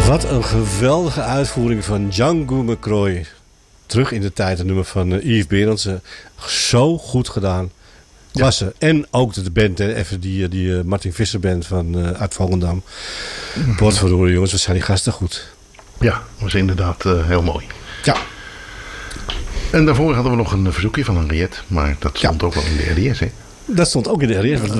Wat een geweldige uitvoering van Django McCroy. Terug in de tijd, het nummer van Yves Berendsen. Zo goed gedaan. Klasse. Ja. En ook de band, hè, even die Martin Visser band uit Volendam. Potverdorie jongens, wat zijn die gasten goed. Ja, dat was inderdaad heel mooi. Ja. En daarvoor hadden we nog een verzoekje van Henriette. Maar dat stond ook wel in de RDS, hè? Dat stond ook in de RDS.